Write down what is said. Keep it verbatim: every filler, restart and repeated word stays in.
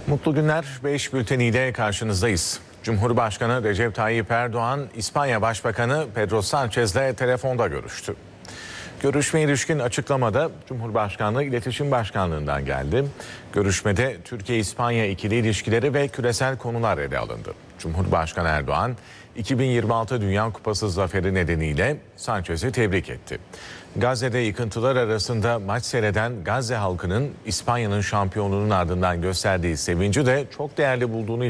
Mutlu günler, beş bülteniyle karşınızdayız. Cumhurbaşkanı Recep Tayyip Erdoğan, İspanya Başbakanı Pedro Sanchez'le telefonda görüştü. Görüşmeye ilişkin açıklamada Cumhurbaşkanlığı İletişim Başkanlığı'ndan geldi. Görüşmede Türkiye-İspanya ikili ilişkileri ve küresel konular ele alındı. Cumhurbaşkanı Erdoğan, iki bin yirmi altı Dünya Kupası zaferi nedeniyle Sanchez'i tebrik etti. Gazze'de yıkıntılar arasında maç seyreden Gazze halkının İspanya'nın şampiyonluğunun ardından gösterdiği sevinci de çok değerli bulduğunu